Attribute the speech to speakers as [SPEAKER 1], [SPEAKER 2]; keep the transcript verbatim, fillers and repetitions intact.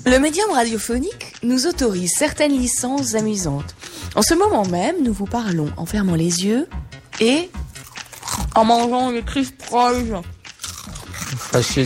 [SPEAKER 1] Le médium radiophonique nous autorise certaines licences amusantes. En ce moment même, nous vous parlons en fermant les yeux et en mangeant les crisp Rolls.
[SPEAKER 2] Fascinant, non ?